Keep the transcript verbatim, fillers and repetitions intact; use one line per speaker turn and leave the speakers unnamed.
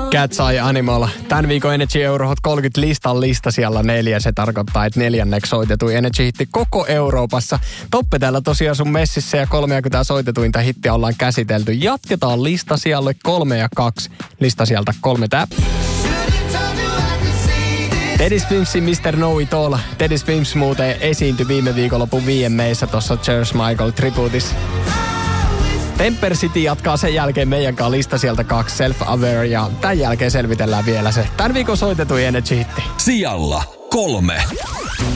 Cat's Eye Animal. Tämän viikon Energy Eurohot kolmekymmentä listan lista siellä neljä. Se tarkoittaa, että neljänneksi soitetuin Energy-hitti koko Euroopassa. Toppe täällä tosiaan sun messissä ja kolmekymmentä soitetuinta hittiä ollaan käsitelty. Jatketaan lista siellä kolme ja kaksi. Lista sieltä kolme tää. Teddy Swimpsin mister Know It All. Teddy Swimps muuten esiintyi viime viikonlopun V M A:ssä tuossa George Michael tribuutissa. Temper City jatkaa sen jälkeen meidän kanssa lista sieltä kaksi, Self-Aware, ja tämän jälkeen selvitellään vielä se tämän viikon soitetuin Energy-hitti.
Sijalla kolme.